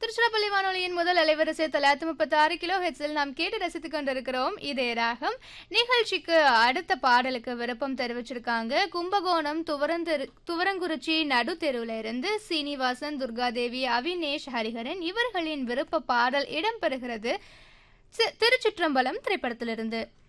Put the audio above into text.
திருச்சிராப்பள்ளி வானொலியின் முதல் அலைவரிசை 936 கிலோ ஹெட்ஸில் நாம் கேட்டு ரசித்துக் கொண்டிருக்கிறோம். இதே ராகம் நிகழ்ச்சிக்கு அடுத்த பாடலுக்கு விருப்பம் தெரிவிச்சிருக்காங்க. கும்பகோணம் துவரங்குறிச்சி நடு தெருவுல இருந்து சீனிவாசன், துர்காதேவி, அவினேஷ், ஹரிஹரன் இவர்களின் விருப்ப பாடல் இடம்பெறுகிறது திருச்சிற்றம்பலம் திரைப்படத்திலிருந்து.